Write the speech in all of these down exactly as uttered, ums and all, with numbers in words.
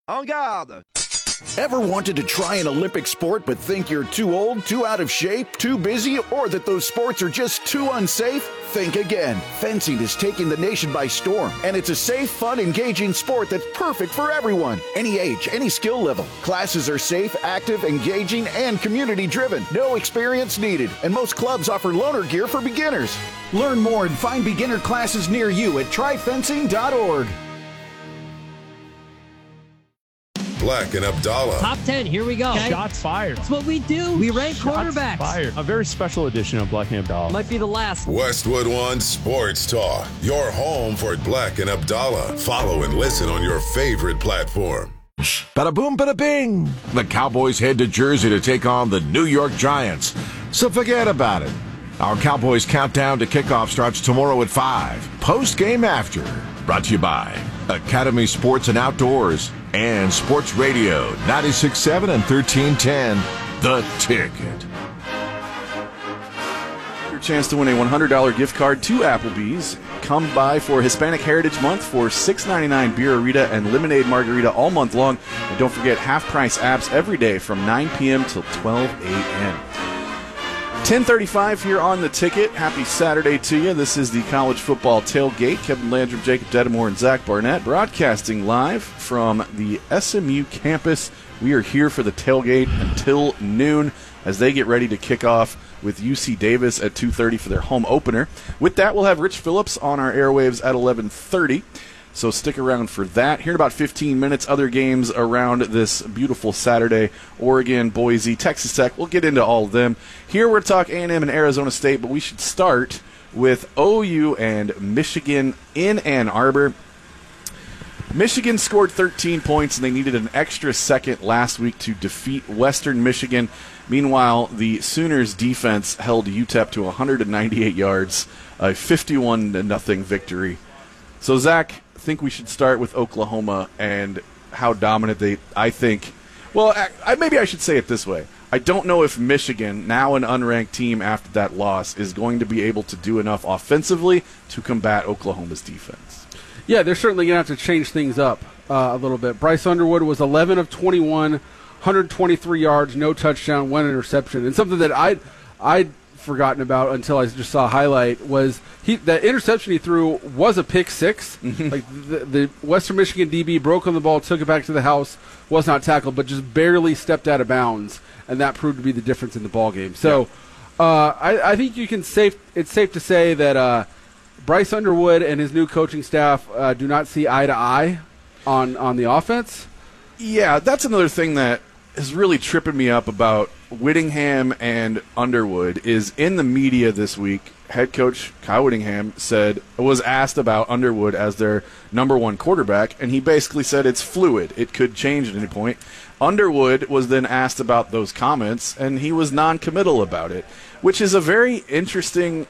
En garde! Ever wanted to try an Olympic sport but think you're too old, too out of shape, too busy, or that those sports are just too unsafe? Think again. Fencing is taking the nation by storm, and it's a safe, fun, engaging sport that's perfect for everyone. Any age, any skill level. Classes are safe, active, engaging, and community-driven. No experience needed, and most clubs offer loaner gear for beginners. Learn more and find beginner classes near you at try fencing dot org. Black and Abdallah. Top ten, here we go. Okay. Shots fired. That's what we do. We rank Shots quarterbacks. Fired. A very special edition of Black and Abdallah. Might be the last. Westwood One Sports Talk. Your home for Black and Abdallah. Follow and listen on your favorite platform. Bada boom, bada bing. The Cowboys head to Jersey to take on the New York Giants. So forget about it. Our Cowboys countdown to kickoff starts tomorrow at five. Post game after. Brought to you by Academy Sports and Outdoors and Sports Radio ninety-six point seven and thirteen ten. The Ticket. Your chance to win a one hundred dollars gift card to Applebee's. Come by for Hispanic Heritage Month for six ninety-nine Beer-A-Rita and Lemonade Margarita all month long. And don't forget half-price apps every day from nine p.m. till twelve a.m. ten thirty-five here on The Ticket. Happy Saturday to you. This is the College Football Tailgate. Kevin Landrum, Jacob Dedamore, and Zach Barnett broadcasting live from the S M U campus. We are here for the tailgate until noon as they get ready to kick off with U C Davis at two thirty for their home opener. With that, we'll have Rich Phillips on our airwaves at eleven thirty. So stick around for that. Here in about fifteen minutes, other games around this beautiful Saturday. Oregon, Boise, Texas Tech. We'll get into all of them. Here we're talking A and M and Arizona State, but we should start with O U and Michigan in Ann Arbor. Michigan scored thirteen points, and they needed an extra second last week to defeat Western Michigan. Meanwhile, the Sooners' defense held U T E P to one hundred ninety-eight yards, a fifty-one to nothing victory. So, Zach, I think we should start with Oklahoma and how dominant they, I think. Well, I, maybe I should say it this way. I don't know if Michigan, now an unranked team after that loss, is going to be able to do enough offensively to combat Oklahoma's defense. Yeah, they're certainly going to have to change things up uh, a little bit. Bryce Underwood was eleven of twenty-one, one hundred twenty-three yards, no touchdown, one interception. And something that I'd, I'd forgotten about until I just saw a highlight was he that interception he threw was a pick six. Mm-hmm. Like the, the Western Michigan D B broke on the ball, took it back to the house, was not tackled, but just barely stepped out of bounds, and that proved to be the difference in the ball game. So yeah. uh, I, I think you can safe it's safe to say that uh, Bryce Underwood and his new coaching staff uh, do not see eye to eye on on the offense. Yeah, that's another thing that is really tripping me up about Whittingham and Underwood is in the media this week. Head coach Kyle Whittingham said was asked about Underwood as their number one quarterback, and he basically said it's fluid. It could change at any point. Underwood was then asked about those comments, and he was non-committal about it, which is a very interesting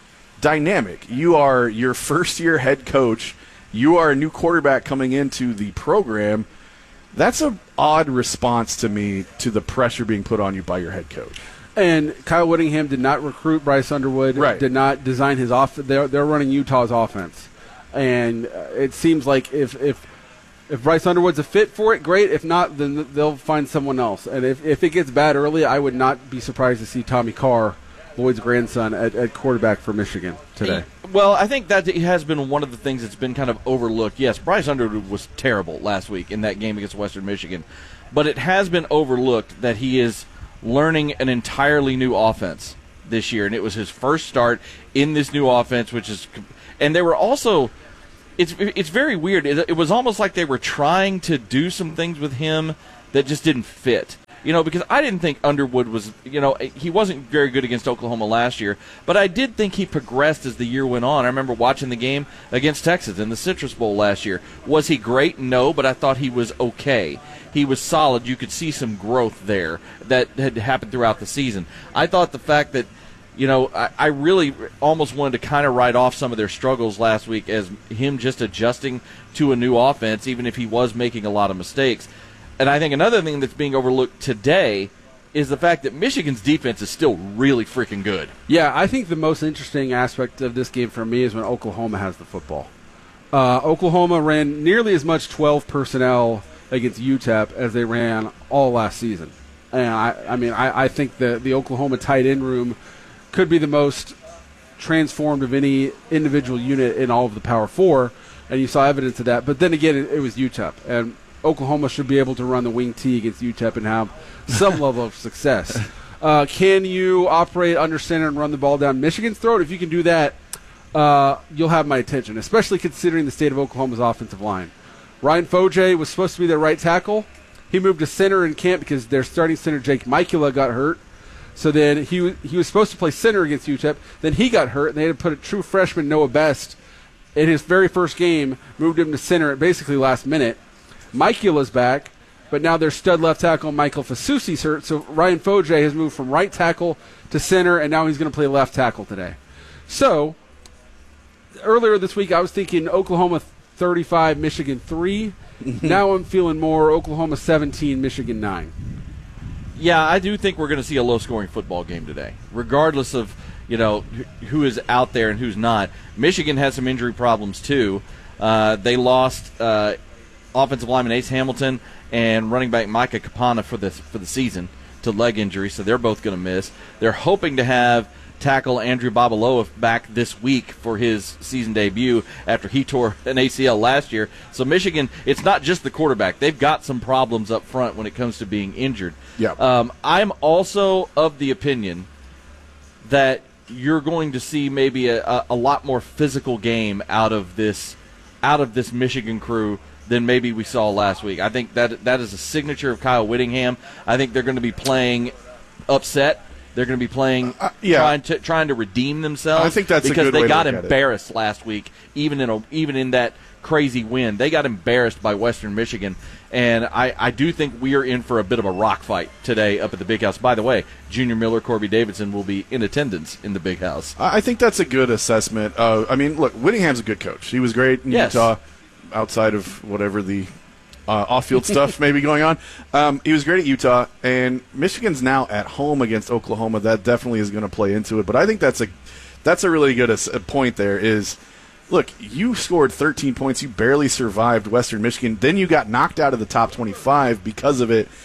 dynamic. You are your first-year head coach. You are a new quarterback coming into the program. That's an odd response to me to the pressure being put on you by your head coach. And Kyle Whittingham did not recruit Bryce Underwood, right. did not design his offense. They're, they're running Utah's offense. And uh, it seems like if, if if Bryce Underwood's a fit for it, great. If not, then they'll find someone else. And if, if it gets bad early, I would not be surprised to see Tommy Carr, Lloyd's grandson, at, at quarterback for Michigan today. Well, I think that has been one of the things that's been kind of overlooked. Yes, Bryce Underwood was terrible last week in that game against Western Michigan, but it has been overlooked that he is learning an entirely new offense this year, and it was his first start in this new offense, which is, and they were also, it's it's very weird. It, it was almost like they were trying to do some things with him that just didn't fit. You know, because I didn't think Underwood was, you know, he wasn't very good against Oklahoma last year, but I did think he progressed as the year went on. I remember watching the game against Texas in the Citrus Bowl last year. Was he great? No, but I thought he was okay. He was solid. You could see some growth there that had happened throughout the season. I thought the fact that, you know, I, I really almost wanted to kind of write off some of their struggles last week as him just adjusting to a new offense, even if he was making a lot of mistakes. And I think another thing that's being overlooked today is the fact that Michigan's defense is still really freaking good. Yeah, I think the most interesting aspect of this game for me is when Oklahoma has the football. Uh, Oklahoma ran nearly as much twelve personnel against U T E P as they ran all last season. And I, I mean, I, I think the the Oklahoma tight end room could be the most transformed of any individual unit in all of the Power Four, and you saw evidence of that. But then again, it, it was U T E P, and Oklahoma should be able to run the wing T against U T E P and have some level of success. Uh, can you operate under center and run the ball down Michigan's throat? If you can do that, uh, you'll have my attention, especially considering the state of Oklahoma's offensive line. Ryan Foje was supposed to be their right tackle. He moved to center in camp because their starting center, Jake Mikula, got hurt. So then he, he was supposed to play center against U T E P. Then he got hurt, and they had to put a true freshman, Noah Best, in his very first game, moved him to center at basically last minute. Mikula's back, but now their stud left tackle, Michael Fasusi's hurt. So Ryan Foje has moved from right tackle to center, and now he's going to play left tackle today. So earlier this week, I was thinking Oklahoma thirty-five, Michigan three. Now I'm feeling more Oklahoma seventeen, Michigan nine. Yeah, I do think we're going to see a low-scoring football game today, regardless of, you know, who is out there and who's not. Michigan has some injury problems, too. Uh, they lost uh, offensive lineman Ace Hamilton and running back Micah Kapana for the, for the season to leg injury, so they're both going to miss. They're hoping to have tackle Andrew Babaloa back this week for his season debut after he tore an A C L last year. So Michigan, it's not just the quarterback. They've got some problems up front when it comes to being injured. Yeah. Um, I'm also of the opinion that you're going to see maybe a, a, a lot more physical game out of this out of this Michigan crew than maybe we saw last week. I think that that is a signature of Kyle Whittingham. I think they're going to be playing upset. They're going to be playing, uh, yeah. trying to trying to redeem themselves. I think that's because a good they way got to look embarrassed at it. last week, even in a, even in that crazy win. They got embarrassed by Western Michigan, and I, I do think we are in for a bit of a rock fight today up at the Big House. By the way, Junior Miller, Corby Davidson will be in attendance in the Big House. I think that's a good assessment. Uh, I mean, look, Whittingham's a good coach. He was great in Yes. Utah, outside of whatever the uh, off-field stuff may be going on. Um, he was great at Utah, and Michigan's now at home against Oklahoma. That definitely is going to play into it. But I think that's a that's a really good ass- point there is, look, you scored thirteen points. You barely survived Western Michigan. Then you got knocked out of the top twenty-five because of it.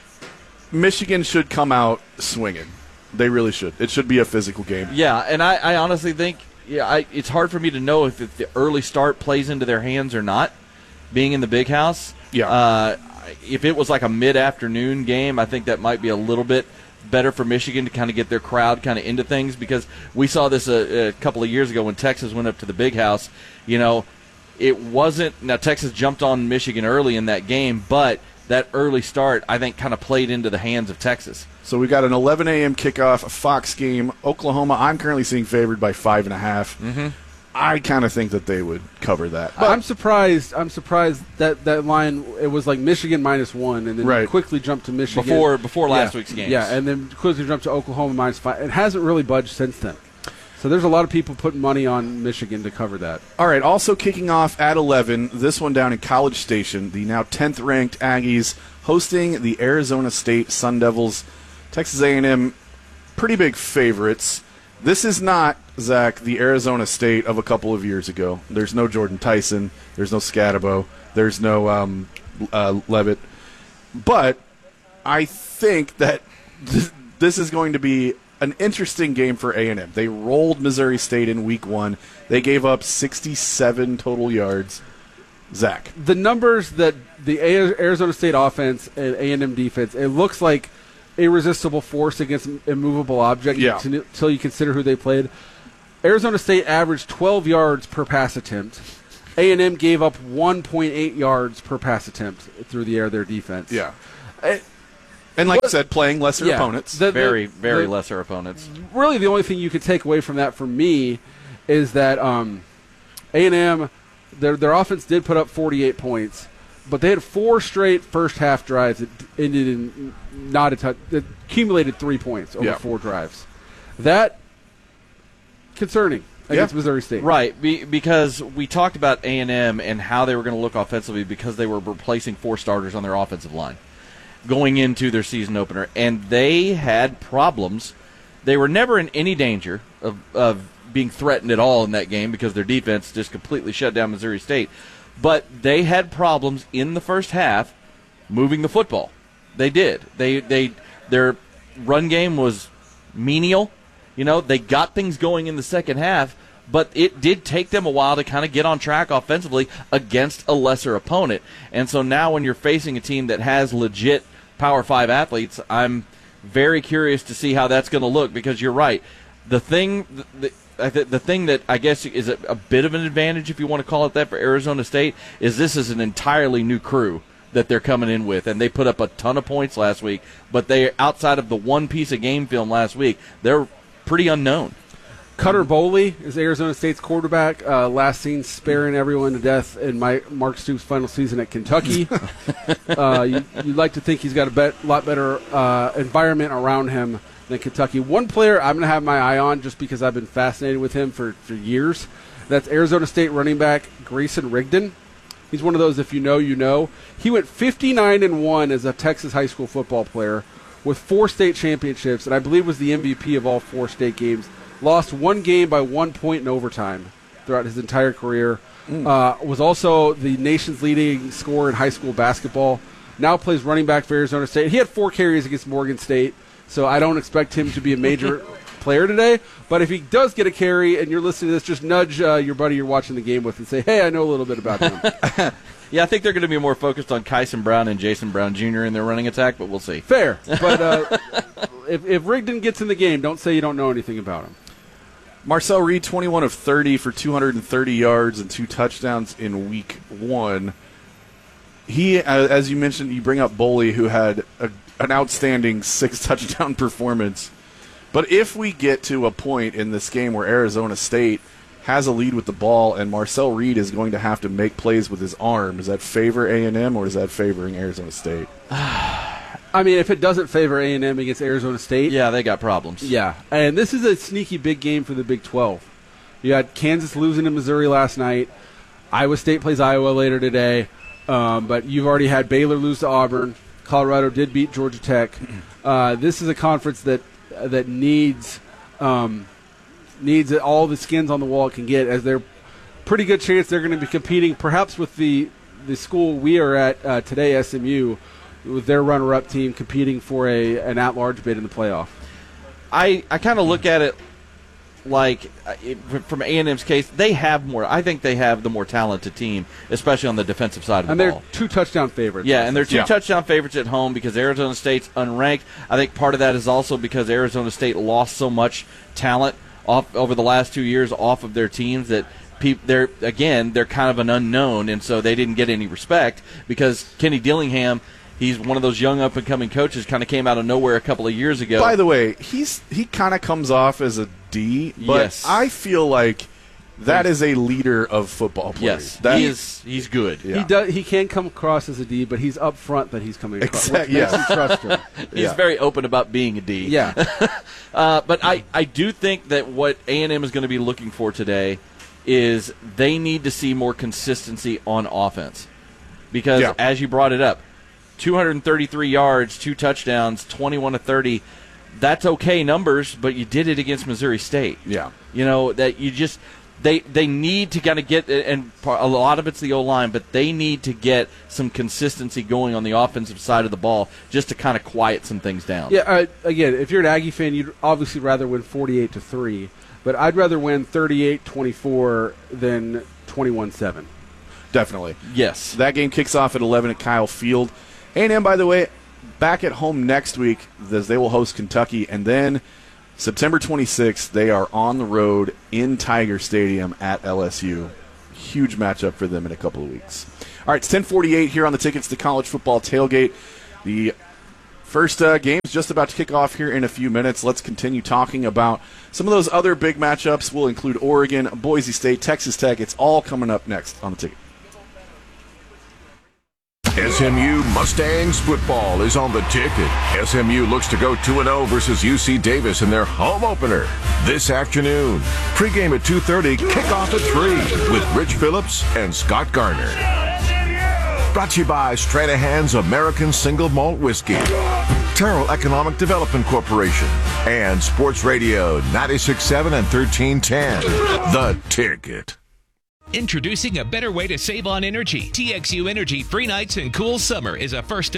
Michigan should come out swinging. They really should. It should be a physical game. Yeah, and I, I honestly think yeah, I, it's hard for me to know if, if the early start plays into their hands or not, being in the Big House. Yeah. Uh, if it was like a mid-afternoon game, I think that might be a little bit better for Michigan to kind of get their crowd kind of into things, because we saw this a, a couple of years ago when Texas went up to the Big House. You know, it wasn't – now Texas jumped on Michigan early in that game, but that early start I think kind of played into the hands of Texas. So we got an eleven a.m. kickoff, a Fox game. Oklahoma, I'm currently seeing favored by five and a half. Mm-hmm. I kind of think that they would cover that. But I'm surprised. I'm surprised that that line, it was like Michigan minus one, and then Right. quickly jumped to Michigan Before before last Yeah. week's games. Yeah, and then quickly jumped to Oklahoma minus five. It hasn't really budged since then. So there's a lot of people putting money on Michigan to cover that. All right, also kicking off at eleven, this one down in College Station, the now tenth-ranked Aggies hosting the Arizona State Sun Devils. Texas A and M, pretty big favorites. This is not, Zach, the Arizona State of a couple of years ago. There's no Jordan Tyson. There's no Scatabo. There's no um, uh, Levitt. But I think that this, this is going to be an interesting game for A and M. They rolled Missouri State in week one. They gave up sixty-seven total yards. Zach. The numbers that the A- Arizona State offense and A and M defense, it looks like irresistible force against an immovable object Yeah. until you consider who they played. Arizona State averaged twelve yards per pass attempt. A and M gave up one point eight yards per pass attempt through the air, their defense. Yeah. It, And like I said, playing lesser yeah, opponents. the- the- Very, very the- lesser opponents. Really, the only thing you could take away from that for me is that um, A and M, their their offense did put up forty-eight points, but they had four straight first half drives that ended in not a touch, that accumulated three points over Yeah. four drives. That concerning against Yeah. Missouri State. Right, be, because we talked about A and M and how they were going to look offensively because they were replacing four starters on their offensive line going into their season opener, and they had problems. They were never in any danger of, of being threatened at all in that game because their defense just completely shut down Missouri State. But they had problems in the first half moving the football. They did. They they their run game was menial. You know, they got things going in the second half, but it did take them a while to kind of get on track offensively against a lesser opponent. And so now when you're facing a team that has legit Power Five athletes, I'm very curious to see how that's going to look, because you're right. The thing the, the, the thing that I guess is a, a bit of an advantage, if you want to call it that, for Arizona State is this is an entirely new crew that they're coming in with, and they put up a ton of points last week, but they, outside of the one piece of game film last week, they're pretty unknown. Cutter Boley is Arizona State's quarterback, uh, last seen sparing everyone to death in my, Mark Stoops' final season at Kentucky. uh, you, you'd like to think he's got a bet, lot better uh, environment around him than Kentucky. One player I'm going to have my eye on just because I've been fascinated with him for, for years. That's Arizona State running back Grayson Rigdon. He's one of those, if you know, you know. He went fifty-nine and one as a Texas high school football player with four state championships, and I believe was the M V P of all four state games. Lost one game by one point in overtime throughout his entire career. Mm. Uh, was also the nation's leading scorer in high school basketball. Now plays running back for Arizona State. He had four carries against Morgan State, so I don't expect him to be a major player today. But if he does get a carry and you're listening to this, just nudge uh, your buddy you're watching the game with and say, hey, I know a little bit about him. Yeah, I think they're going to be more focused on Kyson Brown and Jason Brown Junior in their running attack, but we'll see. Fair. But uh, if, if Rigdon gets in the game, don't say you don't know anything about him. Marcel Reed, twenty-one of thirty for two hundred thirty yards and two touchdowns in week one. He, as you mentioned, you bring up Boley, who had a, an outstanding six-touchdown performance. But if we get to a point in this game where Arizona State has a lead with the ball and Marcel Reed is going to have to make plays with his arm, does that favor A and M or is that favoring Arizona State? I mean, if it doesn't favor A and M against Arizona State. Yeah, they got problems. Yeah, and this is a sneaky big game for the Big twelve. You had Kansas losing to Missouri last night. Iowa State plays Iowa later today. Um, but you've already had Baylor lose to Auburn. Colorado did beat Georgia Tech. Uh, this is a conference that that needs um, needs all the skins on the wall it can get, as they're pretty good chance they're going to be competing perhaps with the, the school we are at uh, today, S M U, with their runner-up team competing for a an at-large bid in the playoff. I, I kind of look at it like, it, from A and M's case, they have more. I think they have the more talented team, especially on the defensive side of the and ball. And they're two touchdown favorites. Yeah, and they're two yeah. touchdown favorites at home because Arizona State's unranked. I think part of that is also because Arizona State lost so much talent off over the last two years off of their teams that People, they're again, they're kind of an unknown, and so they didn't get any respect because Kenny Dillingham, he's one of those young up-and-coming coaches, kind of came out of nowhere a couple of years ago. By the way, he's he kind of comes off as a D, but yes. I feel like that is a leader of football players. Yes, that he is. He's good. Yeah. He does. He can come across as a D, but he's up front that he's coming across. Exactly. Which makes Yeah. you trust him. He's Yeah. very open about being a D. Yeah. uh, but I, I do think that what A and M is going to be looking for today is they need to see more consistency on offense. Because, Yeah. as you brought it up, two hundred thirty-three yards, two touchdowns, twenty-one to thirty, that's okay numbers, but you did it against Missouri State. Yeah. You know, that you just they they need to kind of get, and a lot of it's the O-line, but they need to get some consistency going on the offensive side of the ball just to kind of quiet some things down. Yeah. Uh, again, if you're an Aggie fan, you'd obviously rather win forty-eight to three, but I'd rather win thirty-eight twenty-four than twenty-one seven. Definitely. Yes. That game kicks off at eleven at Kyle Field. A and M, by the way, back at home next week as they will host Kentucky, and then September twenty-sixth, they are on the road in Tiger Stadium at L S U. Huge matchup for them in a couple of weeks. All right, it's ten forty-eight here on the Tickets to College Football Tailgate. The first uh, game is just about to kick off here in a few minutes. Let's continue talking about some of those other big matchups. We'll include Oregon, Boise State, Texas Tech. It's all coming up next on the Ticket. S M U Mustangs football is on the ticket. S M U looks to go two and oh versus U C Davis in their home opener this afternoon. Pre-game at two thirty, kickoff at three with Rich Phillips and Scott Garner. Brought to you by Stranahan's American Single Malt Whiskey, Terrell Economic Development Corporation, and Sports Radio ninety-six point seven and thirteen ten. The Ticket. Introducing a better way to save on energy. T X U Energy Free Nights and Cool Summer is a first